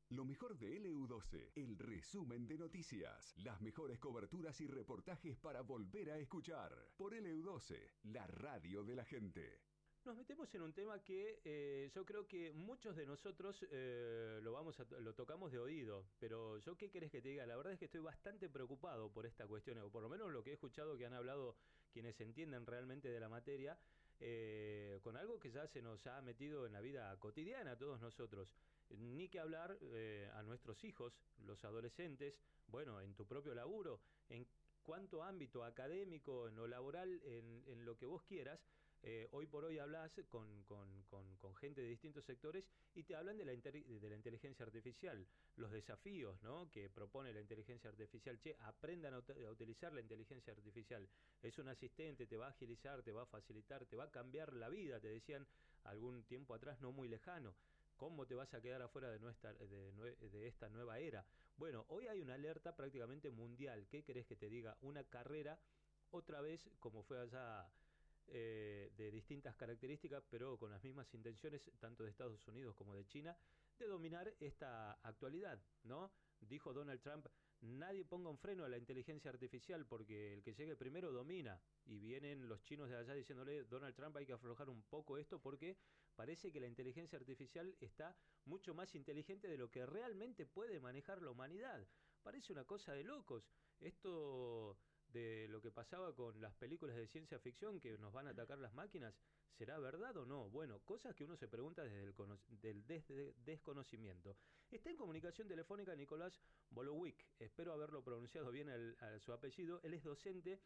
Lo mejor de LU12, el resumen de noticias, las mejores coberturas y reportajes para volver a escuchar. Por LU12, la radio de la gente. Nos metemos en un tema que yo creo que muchos de nosotros lo tocamos de oído, pero yo qué querés que te diga, la verdad es que estoy bastante preocupado por esta cuestión, o por lo menos lo que he escuchado que han hablado quienes entienden realmente de la materia, con algo que ya se nos ha metido en la vida cotidiana a todos nosotros. Ni que hablar a nuestros hijos, los adolescentes, bueno, en tu propio laburo, en cuanto ámbito académico, en lo laboral, en lo que vos quieras. Hoy por hoy hablas con gente de distintos sectores y te hablan de la inteligencia artificial, los desafíos, ¿no?, que propone la inteligencia artificial. Che, aprendan a utilizar la inteligencia artificial. Es un asistente, te va a agilizar, te va a facilitar, te va a cambiar la vida, te decían algún tiempo atrás, no muy lejano. ¿Cómo te vas a quedar afuera de esta nueva era? Bueno, hoy hay una alerta prácticamente mundial. ¿Qué querés que te diga? Una carrera, otra vez, como fue allá, de distintas características, pero con las mismas intenciones, tanto de Estados Unidos como de China, de dominar esta actualidad, ¿no? Dijo Donald Trump: nadie ponga un freno a la inteligencia artificial porque el que llegue primero domina. Y vienen los chinos de allá diciéndole: Donald Trump, hay que aflojar un poco esto porque parece que la inteligencia artificial está mucho más inteligente de lo que realmente puede manejar la humanidad. Parece una cosa de locos. Esto de lo que pasaba con las películas de ciencia ficción, que nos van a atacar las máquinas, ¿será verdad o no? Bueno, cosas que uno se pregunta desde desconocimiento. Está en comunicación telefónica Nicolás Bolowick, espero haberlo pronunciado bien su apellido. Él es docente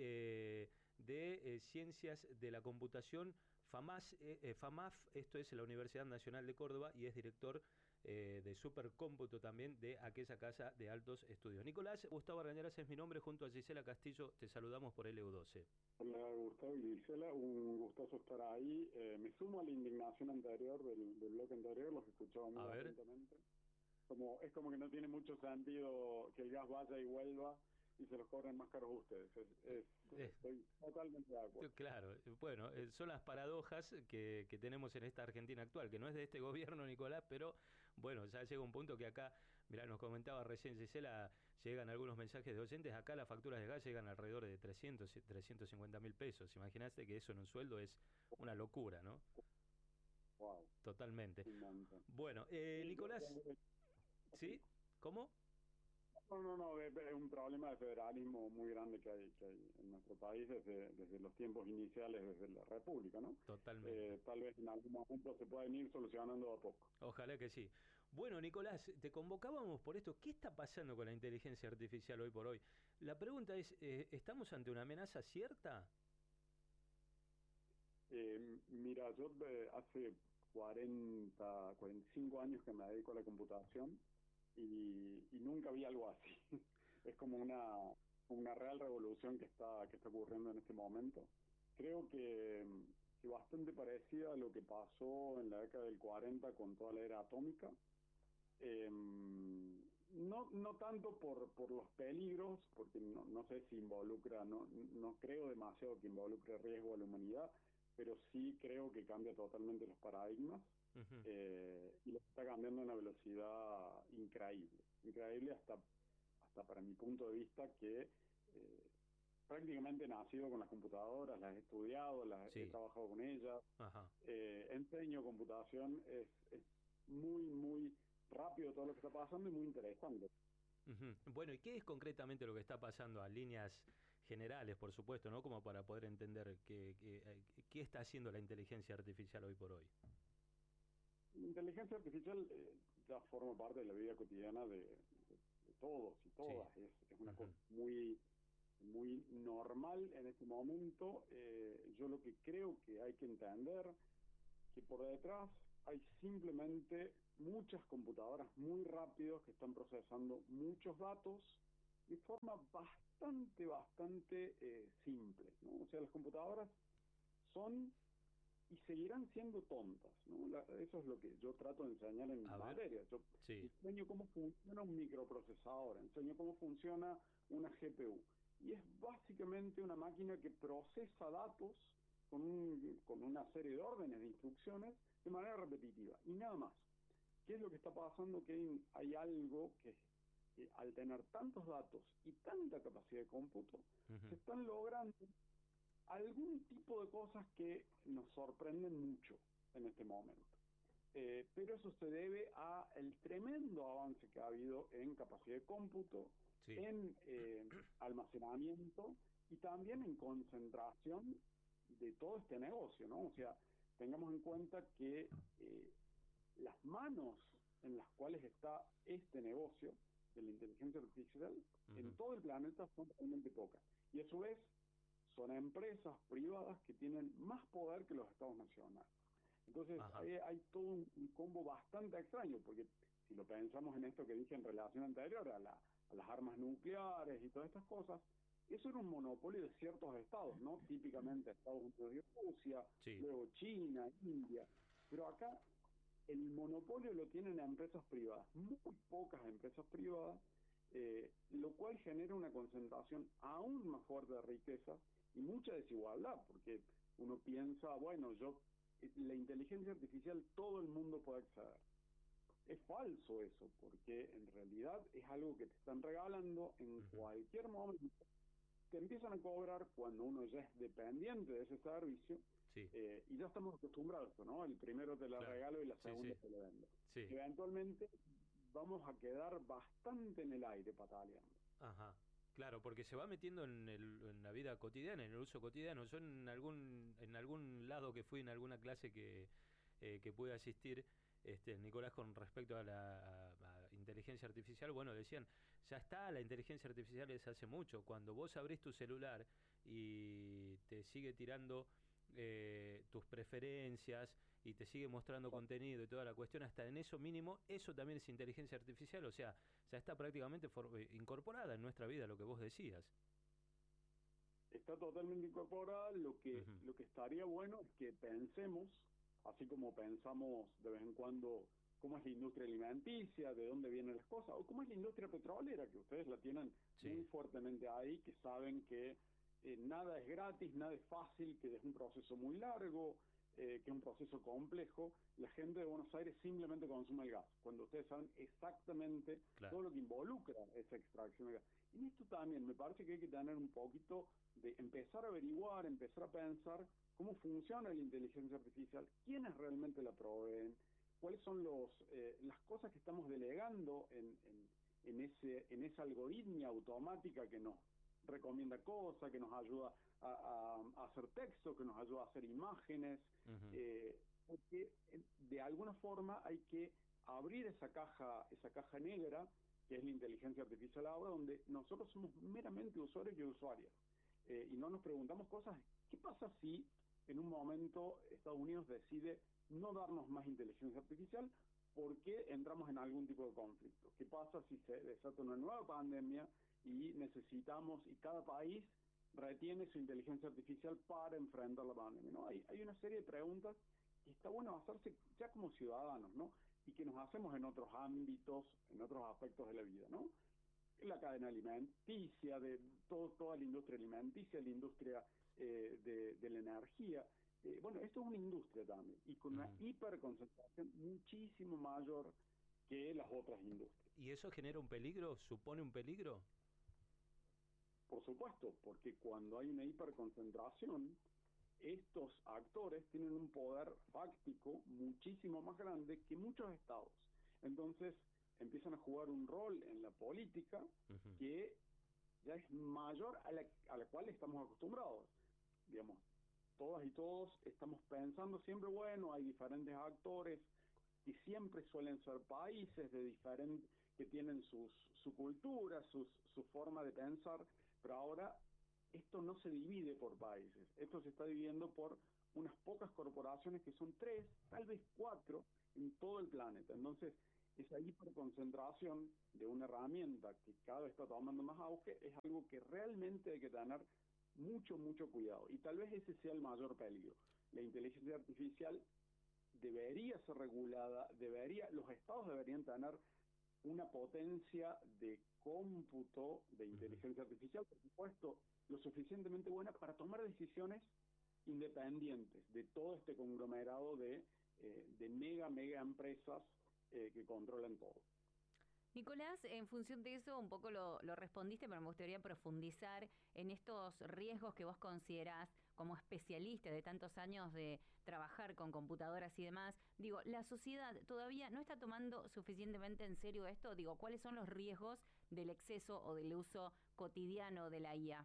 de Ciencias de la Computación, FAMAF, esto es la Universidad Nacional de Córdoba, y es director de Supercómputo también de aquella casa de altos estudios. Nicolás, Gustavo Argañarás es mi nombre, junto a Gisela Castillo te saludamos por LU12. Hola Gustavo y Gisela, un gustoso estar ahí. Me sumo a la indignación anterior del bloque anterior, los escuchaba muy atentamente. Es como que no tiene mucho sentido que el gas vaya y vuelva y se los cobren más caros a ustedes. Estoy totalmente de acuerdo. Claro, bueno, son las paradojas que tenemos en esta Argentina actual, que no es de este gobierno, Nicolás, pero bueno, ya llega un punto que acá, mirá, nos comentaba recién Gisela, llegan algunos mensajes de oyentes, acá las facturas de gas llegan alrededor de 350.000 pesos. Imaginaste que eso en un sueldo es una locura, ¿no? Wow. Totalmente. Bueno, Nicolás, ¿sí? ¿Cómo? No, es un problema de federalismo muy grande que hay en nuestro país desde los tiempos iniciales, desde la República, ¿no? Totalmente. Tal vez en algún momento se pueden ir solucionando a poco. Ojalá que sí. Bueno, Nicolás, te convocábamos por esto. ¿Qué está pasando con la inteligencia artificial hoy por hoy? La pregunta es, ¿estamos ante una amenaza cierta? Mira, yo hace 45 años que me dedico a la computación y nunca vi algo así. Es como una real revolución que está ocurriendo en este momento. Creo que bastante parecida a lo que pasó en la década del 40 con toda la era atómica. No tanto por los peligros, porque no sé si involucra, no creo demasiado que involucre riesgo a la humanidad, pero sí creo que cambia totalmente los paradigmas. Uh-huh. Y lo está cambiando a una velocidad increíble hasta para mi punto de vista, que prácticamente he nacido con las computadoras, las he estudiado, Sí. he trabajado con ellas. Ajá. Enseño computación, es muy rápido todo lo que está pasando y muy interesante. Uh-huh. Bueno, ¿y qué es concretamente lo que está pasando a líneas generales, por supuesto, ¿no? Como para poder entender qué está haciendo la inteligencia artificial hoy por hoy. La inteligencia artificial ya forma parte de la vida cotidiana de todos y todas. Sí. Es una cosa muy normal en este momento. Yo lo que creo que hay que entender, que por detrás hay simplemente muchas computadoras muy rápidas que están procesando muchos datos de forma bastante simple, ¿no? O sea, las computadoras son y seguirán siendo tontas, ¿no? Eso es lo que yo trato de enseñar en mi materia. Yo enseño cómo funciona un microprocesador, enseño cómo funciona una GPU. Y es básicamente una máquina que procesa datos con una serie de órdenes de instrucciones de manera repetitiva, y nada más. ¿qué es lo que está pasando? Que hay algo que al tener tantos datos y tanta capacidad de cómputo, se están logrando algún tipo de cosas que nos sorprenden mucho en este momento. Pero eso se debe a el tremendo avance que ha habido en capacidad de cómputo, Sí. en almacenamiento y también en concentración de todo este negocio, ¿no? O sea, tengamos en cuenta que las manos en las cuales está este negocio de la inteligencia artificial en todo el planeta son realmente pocas. Y a su vez son empresas privadas que tienen más poder que los estados nacionales. Entonces hay todo un combo bastante extraño, porque si lo pensamos en esto que dije en relación anterior a las armas nucleares y todas estas cosas, eso era un monopolio de ciertos estados, ¿no? Típicamente Estados Unidos y Rusia, Sí. luego China, India, pero acá el monopolio lo tienen empresas privadas, muy pocas empresas privadas, lo cual genera una concentración aún más fuerte de riqueza y mucha desigualdad, porque uno piensa, bueno, la inteligencia artificial todo el mundo puede acceder. Es falso eso, porque en realidad es algo que te están regalando en cualquier momento. Te empiezan a cobrar cuando uno ya es dependiente de ese servicio. Sí. Y ya estamos acostumbrados a eso, ¿no? El primero te la regalo y la segunda te la vendo. Sí. Eventualmente vamos a quedar bastante en el aire pataleando. Ajá. Claro, porque se va metiendo en la vida cotidiana, en el uso cotidiano. Yo en algún lado que fui, en alguna clase que pude asistir, Nicolás, con respecto a la inteligencia artificial, bueno, decían, ya está la inteligencia artificial desde hace mucho. Cuando vos abrís tu celular y te sigue tirando tus preferencias y te sigue mostrando contenido y toda la cuestión, hasta en eso mínimo, eso también es inteligencia artificial, o sea, ya está prácticamente incorporada en nuestra vida, lo que vos decías. Está totalmente incorporada. Lo que estaría bueno es que pensemos, así como pensamos de vez en cuando cómo es la industria alimenticia, de dónde vienen las cosas, o cómo es la industria petrolera, que ustedes la tienen muy fuertemente ahí, que saben que nada es gratis, nada es fácil, que es un proceso muy largo, que es un proceso complejo. La gente de Buenos Aires simplemente consume el gas, cuando ustedes saben exactamente todo lo que involucra esa extracción de gas. Y en esto también me parece que hay que tener un poquito de empezar a averiguar, empezar a pensar cómo funciona la inteligencia artificial, quiénes realmente la proveen, cuáles son las cosas que estamos delegando en esa algoritmia automática que nos recomienda cosas, que nos ayuda a hacer texto, que nos ayuda a hacer imágenes, porque de alguna forma hay que abrir esa caja negra que es la inteligencia artificial ahora, donde nosotros somos meramente usuarios y usuarias, y no nos preguntamos cosas. ¿Qué pasa si en un momento Estados Unidos decide no darnos más inteligencia artificial porque entramos en algún tipo de conflicto? ¿Qué pasa si se desata una nueva pandemia y necesitamos, y cada país retiene su inteligencia artificial para enfrentar la pandemia, ¿no? Hay una serie de preguntas que está bueno hacerse ya como ciudadanos, ¿no? Y que nos hacemos en otros ámbitos, en otros aspectos de la vida, ¿no? La cadena alimenticia, de toda la industria alimenticia, la industria de la energía. Bueno, esto es una industria también, y con una hiperconcentración muchísimo mayor que las otras industrias. ¿Y eso genera un peligro? ¿Supone un peligro? Por supuesto, porque cuando hay una hiperconcentración, estos actores tienen un poder fáctico muchísimo más grande que muchos estados. Entonces empiezan a jugar un rol en la política que ya es mayor a la cual estamos acostumbrados. Digamos, todas y todos estamos pensando siempre, bueno, hay diferentes actores que siempre suelen ser países de diferentes, que tienen su cultura, su forma de pensar, pero ahora esto no se divide por países, esto se está dividiendo por unas pocas corporaciones que son 3, tal vez 4 en todo el planeta. Entonces, esa hiperconcentración de una herramienta que cada vez está tomando más auge es algo que realmente hay que tener mucho cuidado, y tal vez ese sea el mayor peligro. La inteligencia artificial debería ser regulada, los estados deberían tener una potencia de cómputo de inteligencia artificial, por supuesto, lo suficientemente buena para tomar decisiones independientes de todo este conglomerado de mega empresas que controlan todo. Nicolás, en función de eso, un poco lo respondiste, pero me gustaría profundizar en estos riesgos que vos considerás como especialista de tantos años de trabajar con computadoras y demás. Digo, ¿la sociedad todavía no está tomando suficientemente en serio esto? Digo, ¿cuáles son los riesgos del exceso o del uso cotidiano de la IA?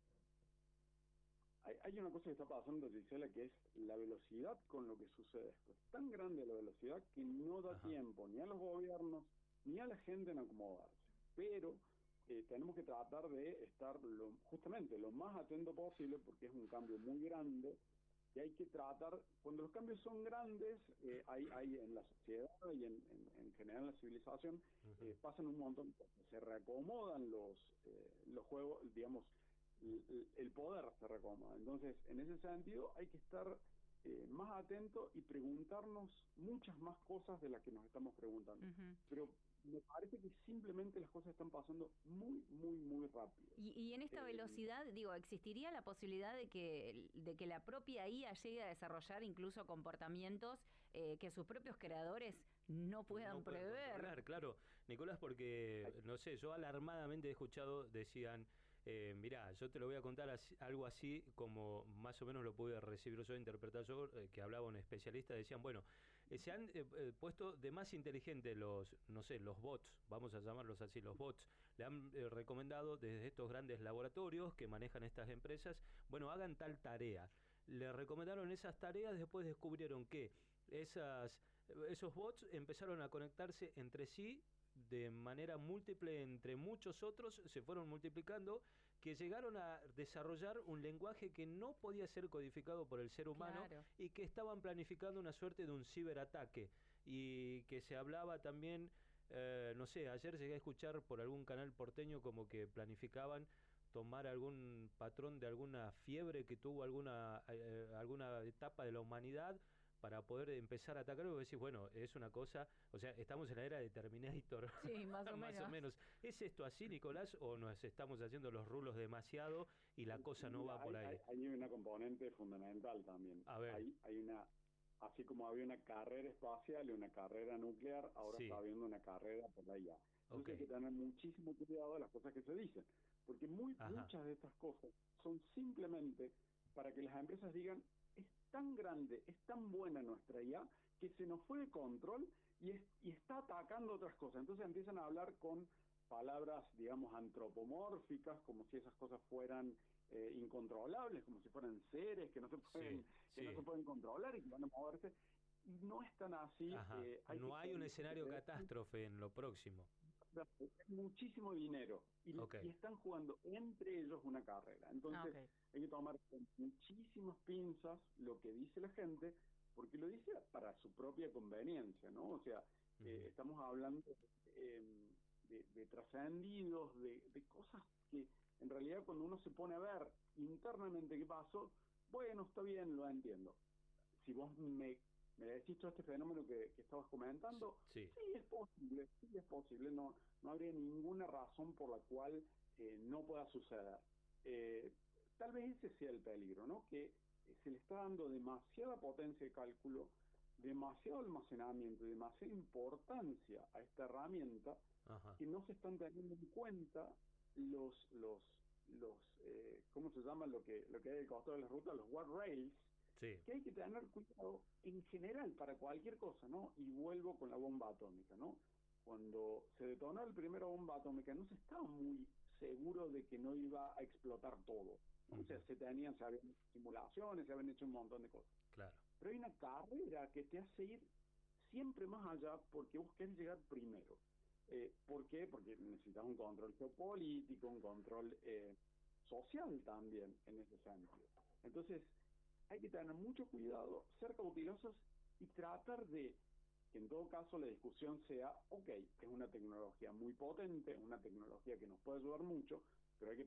Hay una cosa que está pasando, Gisela, que es la velocidad con lo que sucede esto. Es tan grande la velocidad que no da tiempo ni a los gobiernos ni a la gente en acomodarse. Pero tenemos que tratar de estar justamente lo más atento posible, porque es un cambio muy grande y hay que tratar, cuando los cambios son grandes, hay en la sociedad y en general en la civilización, pasan un montón, se reacomodan los juegos, digamos, el poder se reacomoda. Entonces, en ese sentido, hay que estar más atentos y preguntarnos muchas más cosas de las que nos estamos preguntando. Pero me parece que simplemente las cosas están pasando muy, muy, muy rápido. Y en esta velocidad, digo, ¿existiría la posibilidad de que la propia IA llegue a desarrollar incluso comportamientos que sus propios creadores no puedan prever? Claro, Nicolás, porque, no sé, yo alarmadamente he escuchado, decían, mirá, yo te lo voy a contar algo así como más o menos lo pude recibir yo, interpretar yo, que hablaba un especialista, decían, bueno, se han puesto de más inteligente no sé, los bots, vamos a llamarlos así, los bots, le han recomendado desde estos grandes laboratorios que manejan estas empresas, bueno, hagan tal tarea. Le recomendaron esas tareas, después descubrieron que esos bots empezaron a conectarse entre sí de manera múltiple entre muchos otros, se fueron multiplicando, que llegaron a desarrollar un lenguaje que no podía ser codificado por el ser humano, claro, y que estaban planificando una suerte de un ciberataque, y que se hablaba también, no sé, ayer llegué a escuchar por algún canal porteño como que planificaban tomar algún patrón de alguna fiebre que tuvo alguna etapa de la humanidad, para poder empezar a atacar, porque decís, bueno, es una cosa, o sea, estamos en la era de Terminator. Sí, más o más menos. o menos. ¿Es esto así, Nicolás, o nos estamos haciendo los rulos demasiado y la cosa no va por ahí? Hay una componente fundamental también. A ver. Hay una, así como había una carrera espacial y una carrera nuclear, ahora está habiendo una carrera por la IA. Entonces hay que tener muchísimo cuidado de las cosas que se dicen, porque muchas de estas cosas son simplemente para que las empresas digan, tan grande, es tan buena nuestra IA, que se nos fue de control y está atacando otras cosas. Entonces empiezan a hablar con palabras, digamos, antropomórficas, como si esas cosas fueran incontrolables, como si fueran seres que no se pueden, no se pueden controlar y que van a moverse. Y no es tan así. No hay un escenario catástrofe en lo próximo. Es muchísimo dinero y están jugando entre ellos una carrera. Entonces hay que tomar con muchísimas pinzas lo que dice la gente, porque lo dice para su propia conveniencia, ¿no? O sea, estamos hablando de trascendidos, de cosas que en realidad cuando uno se pone a ver internamente qué pasó, bueno, está bien, lo entiendo. Si vos me decís todo este fenómeno que estabas comentando, sí es posible, no habría ninguna razón por la cual no pueda suceder. Tal vez ese sea el peligro, ¿no? Que se le está dando demasiada potencia de cálculo, demasiado almacenamiento, demasiada importancia a esta herramienta, que no se están teniendo en cuenta los ¿cómo se llama? Lo que hay al costado de las rutas, los guardrails, que hay que tener cuidado en general para cualquier cosa, ¿no? Y vuelvo con la bomba atómica, ¿no? Cuando se detonó la primera bomba atómica no se estaba muy seguro de que no iba a explotar todo, ¿no? O sea, se habían hecho simulaciones, se habían hecho un montón de cosas. Claro. Pero hay una carrera que te hace ir siempre más allá porque vos querés llegar primero. ¿Por qué? Porque necesitas un control geopolítico, un control social también en ese sentido. Entonces, hay que tener mucho cuidado, ser cautelosos y tratar de que en todo caso la discusión sea, es una tecnología muy potente, una tecnología que nos puede ayudar mucho, pero hay que